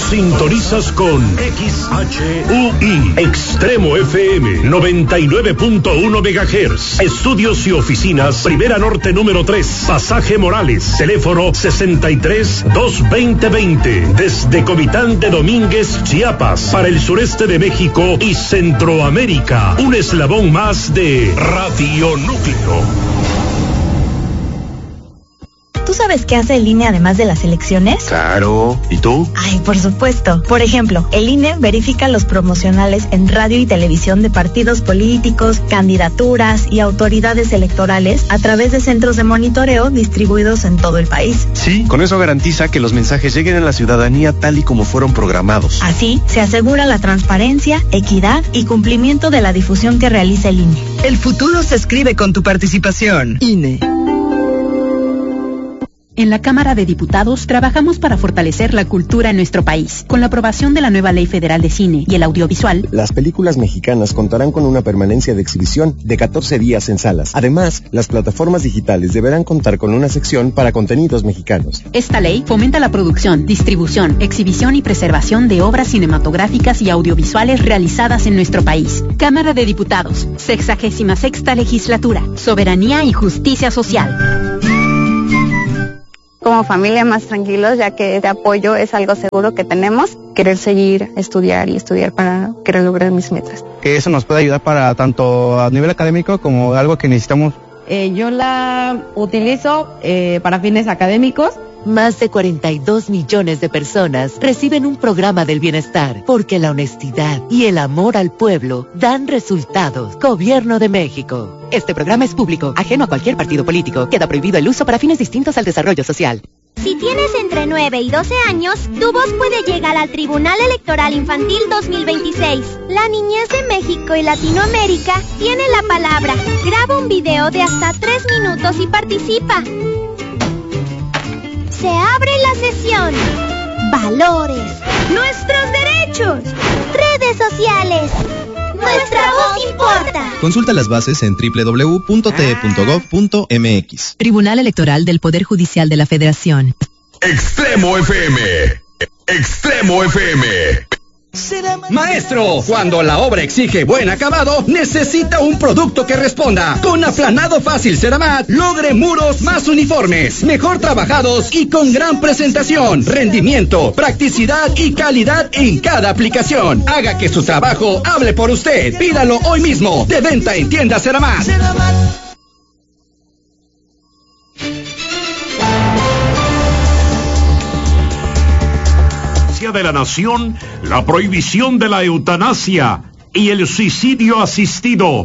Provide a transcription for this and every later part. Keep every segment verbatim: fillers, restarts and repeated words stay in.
Sintonizas con X H U I, Extremo F M, noventa y nueve punto uno megahertz. Estudios y oficinas, Primera Norte número tres, Pasaje Morales. Teléfono sesenta y tres, dos veinte veinte. Desde Comitán de Domínguez, Chiapas, para el sureste de México y Centroamérica. Un eslabón más de Radio Núcleo. ¿Tú sabes qué hace el I N E además de las elecciones? Claro. ¿Y tú? Ay, por supuesto. Por ejemplo, el I N E verifica los promocionales en radio y televisión de partidos políticos, candidaturas y autoridades electorales a través de centros de monitoreo distribuidos en todo el país. Sí, con eso garantiza que los mensajes lleguen a la ciudadanía tal y como fueron programados. Así, se asegura la transparencia, equidad y cumplimiento de la difusión que realiza el I N E. El futuro se escribe con tu participación. I N E. En la Cámara de Diputados trabajamos para fortalecer la cultura en nuestro país. Con la aprobación de la nueva Ley Federal de Cine y el Audiovisual, las películas mexicanas contarán con una permanencia de exhibición de catorce días en salas. Además, las plataformas digitales deberán contar con una sección para contenidos mexicanos. Esta ley fomenta la producción, distribución, exhibición y preservación de obras cinematográficas y audiovisuales realizadas en nuestro país. Cámara de Diputados, sexagésima sexta legislatura, soberanía y justicia social. Como familia más tranquilos, ya que este apoyo es algo seguro que tenemos. Querer seguir, estudiar y estudiar para querer lograr mis metas. Que eso nos puede ayudar para tanto a nivel académico como algo que necesitamos. Eh, yo la utilizo eh, para fines académicos. Más de cuarenta y dos millones de personas reciben un programa del bienestar porque la honestidad y el amor al pueblo dan resultados. Gobierno de México. Este programa es público, ajeno a cualquier partido político. Queda prohibido el uso para fines distintos al desarrollo social. Si tienes entre nueve y doce años, tu voz puede llegar al Tribunal Electoral Infantil dos mil veintiséis. La niñez de México y Latinoamérica tiene la palabra. Graba un video de hasta tres minutos y participa. Se abre la sesión. Valores. Nuestros derechos. Redes sociales. Nuestra voz importa. Consulta las bases en doble u doble u doble u punto t e punto gov punto m x. Tribunal Electoral del Poder Judicial de la Federación. Extremo F M. Extremo F M. Maestro, cuando la obra exige buen acabado, necesita un producto que responda. Con aplanado fácil Ceramat, logre muros más uniformes, mejor trabajados y con gran presentación, rendimiento, practicidad y calidad en cada aplicación. Haga que su trabajo hable por usted. Pídalo hoy mismo. De venta en tienda Ceramat. De la Nación, la prohibición de la eutanasia y el suicidio asistido.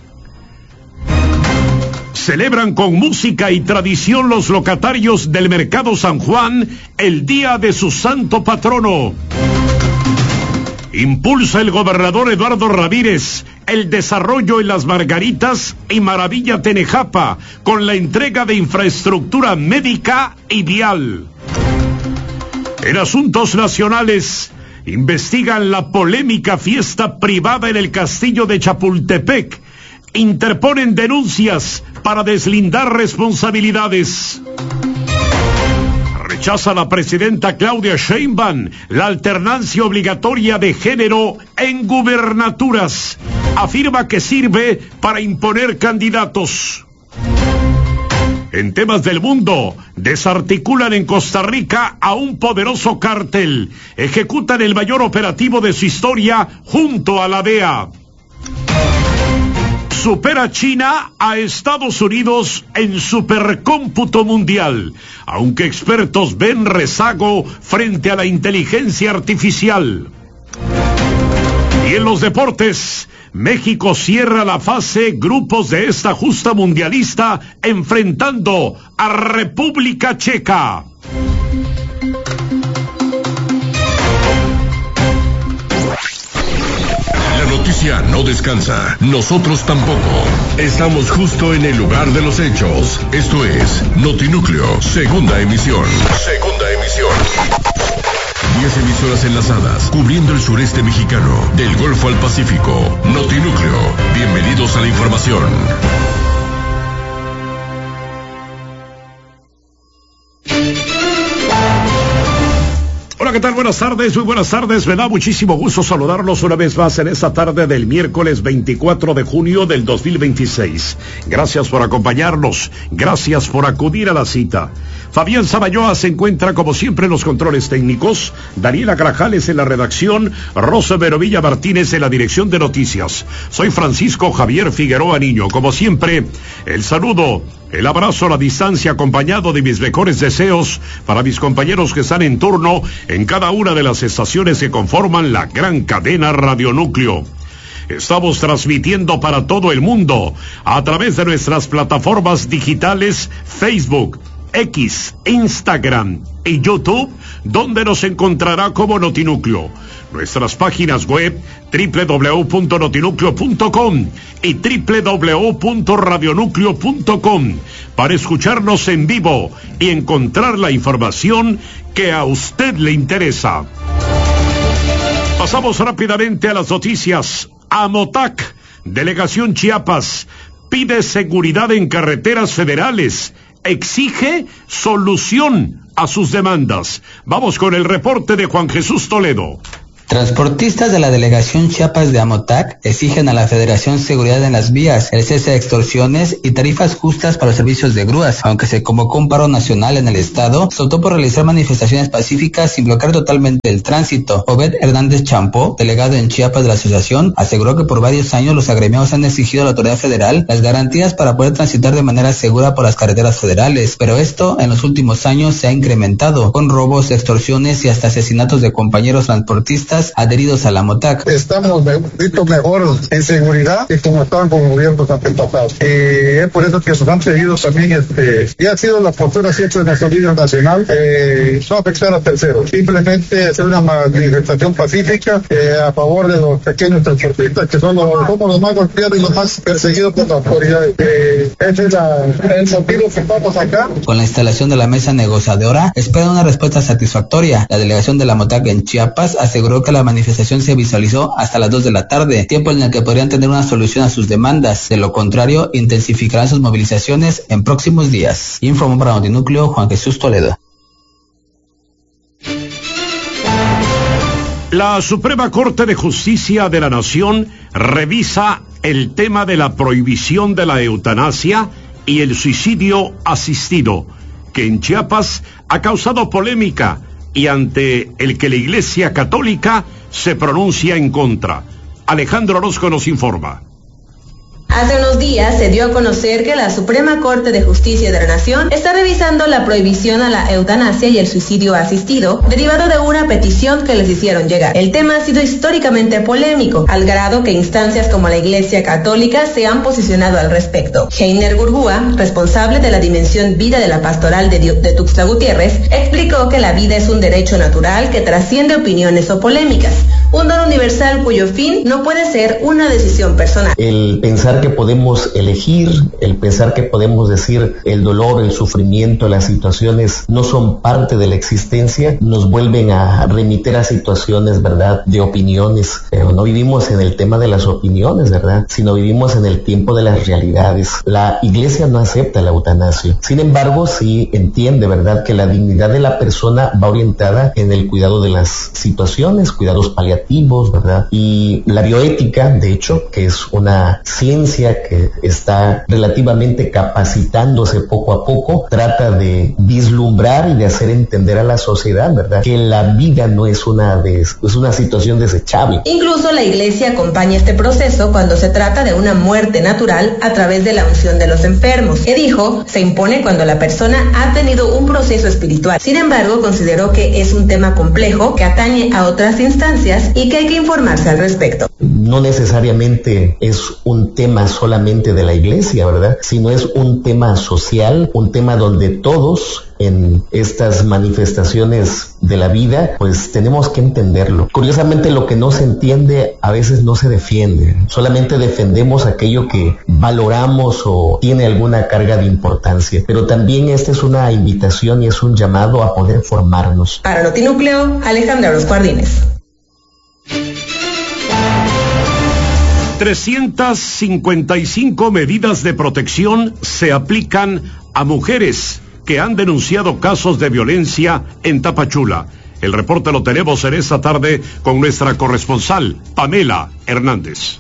Celebran con música y tradición los locatarios del Mercado San Juan el día de su santo patrono. Impulsa el gobernador Eduardo Ramírez el desarrollo en Las Margaritas y Maravilla Tenejapa con la entrega de infraestructura médica y vial. En asuntos nacionales, investigan la polémica fiesta privada en el castillo de Chapultepec. Interponen denuncias para deslindar responsabilidades. Rechaza la presidenta Claudia Sheinbaum la alternancia obligatoria de género en gubernaturas. Afirma que sirve para imponer candidatos. En temas del mundo, desarticulan en Costa Rica a un poderoso cártel. Ejecutan el mayor operativo de su historia junto a la D E A. Supera China a Estados Unidos en supercómputo mundial, aunque expertos ven rezago frente a la inteligencia artificial. Y en los deportes, México cierra la fase grupos de esta justa mundialista enfrentando a República Checa. La noticia no descansa, nosotros tampoco. Estamos justo en el lugar de los hechos. Esto es Notinúcleo, segunda emisión. Segunda emisión. Diez emisoras enlazadas, cubriendo el sureste mexicano, del Golfo al Pacífico. Notinúcleo, bienvenidos a la información. Hola, Hola, ¿qué tal? Buenas tardes, muy buenas tardes. Me da muchísimo gusto saludarlos una vez más en esta tarde del miércoles veinticuatro de junio del dos mil veintiséis. Gracias por acompañarnos, gracias por acudir a la cita. Fabián Samayoa se encuentra como siempre en los controles técnicos, Daniela Grajales en la redacción, Rosa Verovilla Martínez en la dirección de noticias. Soy Francisco Javier Figueroa Niño. Como siempre, el saludo, el abrazo a la distancia acompañado de mis mejores deseos para mis compañeros que están en turno en cada una de las estaciones que conforman la gran cadena Radionúcleo. Estamos transmitiendo para todo el mundo a través de nuestras plataformas digitales Facebook, X, Instagram y YouTube, donde nos encontrará como Notinúcleo. Nuestras páginas web doble u doble u doble u punto notinúcleo punto com y doble u doble u doble u punto radionúcleo punto com para escucharnos en vivo y encontrar la información que a usted le interesa. Pasamos rápidamente a las noticias. Amotac, Delegación Chiapas, pide seguridad en carreteras federales. Exige solución a sus demandas. Vamos con el reporte de Juan Jesús Toledo. Transportistas de la Delegación Chiapas de Amotac exigen a la Federación Seguridad en las Vías, el cese de extorsiones y tarifas justas para los servicios de grúas. Aunque se convocó un paro nacional en el estado, se optó por realizar manifestaciones pacíficas sin bloquear totalmente el tránsito. Obed Hernández Champó, delegado en Chiapas de la asociación, aseguró que por varios años los agremiados han exigido a la autoridad federal las garantías para poder transitar de manera segura por las carreteras federales, pero esto en los últimos años se ha incrementado, con robos, extorsiones y hasta asesinatos de compañeros transportistas adheridos a la Amotac. Estamos un poquito mejor en seguridad que como estaban con gobiernos antepasados. Y es por eso que nos han pedido también, este, y ha sido la postura siempre de nuestro líder nacional, eh, no afectar a terceros. Simplemente hacer una manifestación pacífica eh, a favor de los pequeños transportistas, que son los, somos los más golpeados y los más perseguidos por las autoridades. Eh, ese es la, el motivo que estamos acá. Con la instalación de la mesa negociadora, espera una respuesta satisfactoria. La delegación de la Amotac en Chiapas aseguró que la manifestación se visualizó hasta las dos de la tarde, tiempo en el que podrían tener una solución a sus demandas. De lo contrario, intensificarán sus movilizaciones en próximos días. Informó para Notinúcleo Juan Jesús Toledo. La Suprema Corte de Justicia de la Nación revisa el tema de la prohibición de la eutanasia y el suicidio asistido, que en Chiapas ha causado polémica y ante el que la Iglesia Católica se pronuncia en contra. Alejandro Orozco nos informa. Hace unos días se dio a conocer que la Suprema Corte de Justicia de la Nación está revisando la prohibición a la eutanasia y el suicidio asistido, derivado de una petición que les hicieron llegar. El tema ha sido históricamente polémico, al grado que instancias como la Iglesia Católica se han posicionado al respecto. Heiner Gurgúa, responsable de la dimensión vida de la pastoral de, de Tuxtla Gutiérrez, explicó que la vida es un derecho natural que trasciende opiniones o polémicas, un don universal cuyo fin no puede ser una decisión personal. El pensar que podemos elegir, el pensar que podemos decir el dolor, el sufrimiento, las situaciones no son parte de la existencia, nos vuelven a remitir a situaciones, ¿verdad?, de opiniones. Pero no vivimos en el tema de las opiniones, ¿verdad?, sino vivimos en el tiempo de las realidades. La Iglesia no acepta la eutanasia. Sin embargo, sí entiende, ¿verdad?, que la dignidad de la persona va orientada en el cuidado de las situaciones, cuidados paliativos, ¿verdad? Y la bioética, de hecho, que es una ciencia que está relativamente capacitándose poco a poco, trata de vislumbrar y de hacer entender a la sociedad, ¿verdad?, que la vida no es una, de, es una situación desechable. Incluso la Iglesia acompaña este proceso cuando se trata de una muerte natural a través de la unción de los enfermos, que dijo se impone cuando la persona ha tenido un proceso espiritual. Sin embargo, consideró que es un tema complejo que atañe a otras instancias y que hay que informarse al respecto. No necesariamente es un tema solamente de la Iglesia, ¿verdad?, sino es un tema social, un tema donde todos en estas manifestaciones de la vida, pues tenemos que entenderlo. Curiosamente, lo que no se entiende a veces no se defiende. Solamente defendemos aquello que valoramos o tiene alguna carga de importancia. Pero también esta es una invitación y es un llamado a poder formarnos. Para Notinúcleo, Alejandra Orozco Ardínez. trescientas cincuenta y cinco medidas de protección se aplican a mujeres que han denunciado casos de violencia en Tapachula. El reporte lo tenemos en esta tarde con nuestra corresponsal, Pamela Hernández.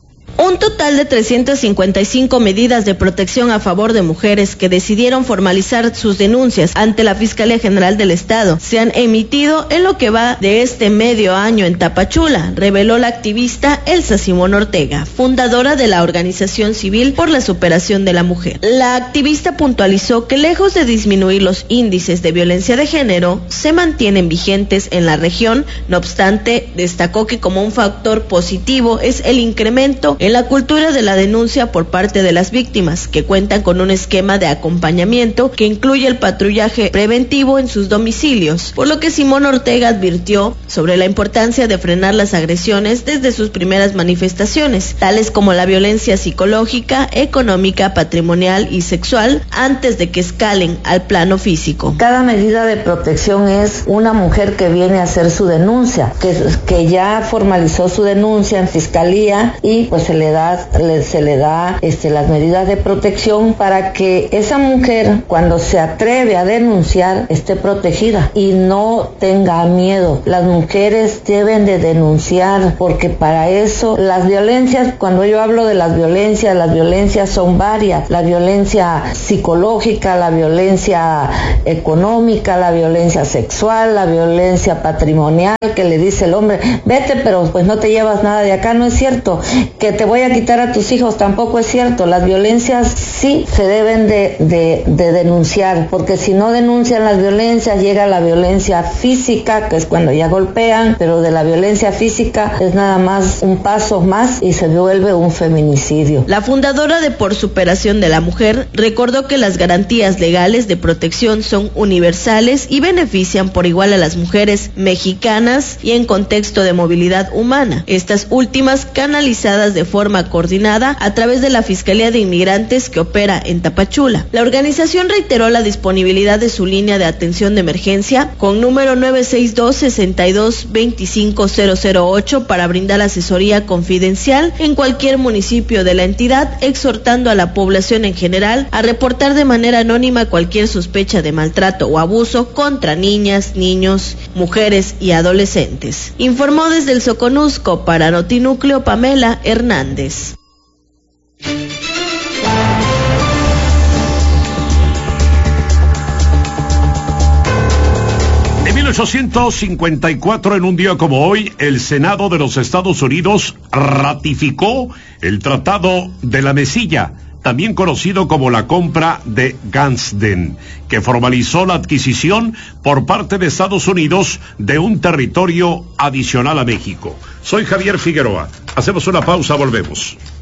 Un total de trescientas cincuenta y cinco medidas de protección a favor de mujeres que decidieron formalizar sus denuncias ante la Fiscalía General del Estado se han emitido en lo que va de este medio año en Tapachula, reveló la activista Elsa Simón Ortega, fundadora de la Organización Civil por la Superación de la Mujer. La activista puntualizó que lejos de disminuir los índices de violencia de género, se mantienen vigentes en la región. No obstante, destacó que como un factor positivo es el incremento en la cultura de la denuncia por parte de las víctimas, que cuentan con un esquema de acompañamiento que incluye el patrullaje preventivo en sus domicilios, por lo que Simón Ortega advirtió sobre la importancia de frenar las agresiones desde sus primeras manifestaciones, tales como la violencia psicológica, económica, patrimonial y sexual, antes de que escalen al plano físico. Cada medida de protección es una mujer que viene a hacer su denuncia, que, que ya formalizó su denuncia en fiscalía y pues se le da, le, se le da este, las medidas de protección para que esa mujer, cuando se atreve a denunciar, esté protegida y no tenga miedo. Las mujeres deben de denunciar, porque para eso las violencias, cuando yo hablo de las violencias, las violencias son varias: la violencia psicológica, la violencia económica, la violencia sexual, la violencia patrimonial, que le dice el hombre, vete, pero pues no te llevas nada de acá. No es cierto. Que te voy a quitar a tus hijos, tampoco es cierto. Las violencias sí se deben de, de, de denunciar, porque si no denuncian las violencias, llega la violencia física, que es cuando ya golpean, pero de la violencia física es nada más un paso más y se vuelve un feminicidio. La fundadora de Por Superación de la Mujer recordó que las garantías legales de protección son universales y benefician por igual a las mujeres mexicanas y en contexto de movilidad humana, estas últimas canalizadas de forma coordinada a través de la Fiscalía de Inmigrantes que opera en Tapachula. La organización reiteró la disponibilidad de su línea de atención de emergencia con número nueve seis dos, seis dos, dos cinco cero cero ocho para brindar asesoría confidencial en cualquier municipio de la entidad, exhortando a la población en general a reportar de manera anónima cualquier sospecha de maltrato o abuso contra niñas, niños, mujeres y adolescentes. Informó desde el Soconusco para Notinúcleo Pamela Hernández. En mil ochocientos cincuenta y cuatro, en un día como hoy, el Senado de los Estados Unidos ratificó el Tratado de la Mesilla, también conocido como la compra de Gadsden, que formalizó la adquisición por parte de Estados Unidos de un territorio adicional a México. Soy Javier Figueroa. Hacemos una pausa, volvemos.